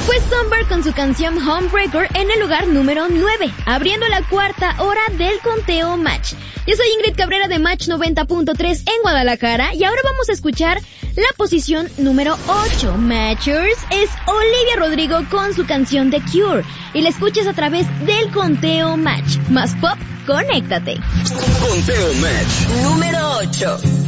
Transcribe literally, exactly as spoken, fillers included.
Fue Somber con su canción Homebreaker en el lugar número nueve, abriendo la cuarta hora del conteo Match. Yo soy Ingrid Cabrera de Match noventa punto tres en Guadalajara y ahora vamos a escuchar la posición número ocho. Matchers es Olivia Rodrigo con su canción The Cure y la escuchas a través del conteo Match. Más pop, conéctate. Conteo Match número ocho.